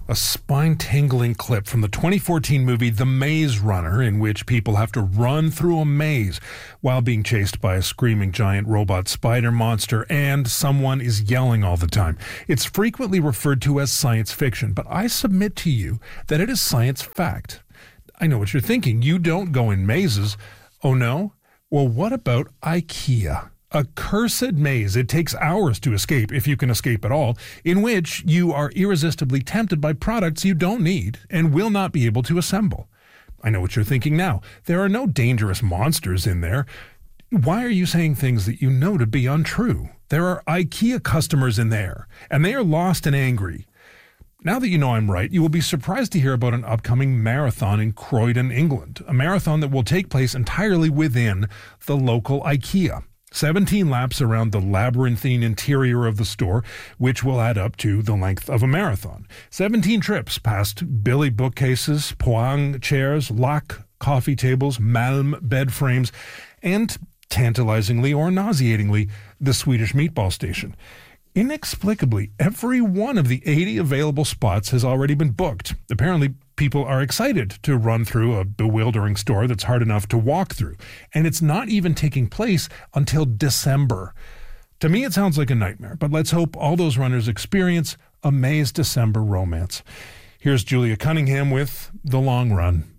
A spine-tingling clip from the 2014 movie The Maze Runner, in which people have to run through a maze while being chased by a screaming giant robot spider monster, and someone is yelling all the time. It's frequently referred to as science fiction, but I submit to you that it is science fact. I know what you're thinking. You don't go in mazes. Oh no? Well, what about IKEA? A cursed maze it takes hours to escape, if you can escape at all, in which you are irresistibly tempted by products you don't need and will not be able to assemble. I know what you're thinking now. There are no dangerous monsters in there. Why are you saying things that you know to be untrue? There are IKEA customers in there, and they are lost and angry. Now that you know I'm right, you will be surprised to hear about an upcoming marathon in Croydon, England, a marathon that will take place entirely within the local IKEA. 17 laps around the labyrinthine interior of the store, which will add up to the length of a marathon. 17 trips past Billy bookcases, Poang chairs, Lac coffee tables, Malm bed frames, and, tantalizingly or nauseatingly, the Swedish meatball station. Inexplicably, every one of the 80 available spots has already been booked. Apparently, people are excited to run through a bewildering store that's hard enough to walk through. And it's not even taking place until December. To me, it sounds like a nightmare, but let's hope all those runners experience a Maze December romance. Here's Julia Cunningham with The Long Run.